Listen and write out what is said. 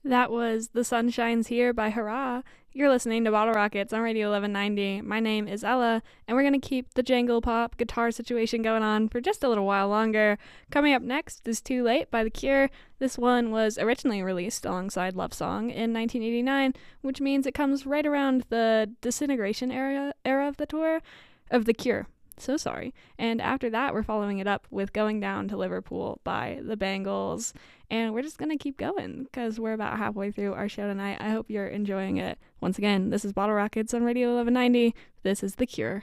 That was The Sun Shines Here by Hurrah. You're listening to Bottle Rockets on Radio 1190. My name is Ella, and we're going to keep the jangle pop guitar situation going on for just a little while longer. Coming up next is Too Late by The Cure. This one was originally released alongside Love Song in 1989, which means it comes right around the Disintegration era of the tour, of The Cure. So sorry. And after that, we're following it up with Going Down to Liverpool by the Bangles. And we're just going to keep going because we're about halfway through our show tonight. I hope you're enjoying it. Once again, this is Bottle Rockets on Radio 1190. This is The Cure.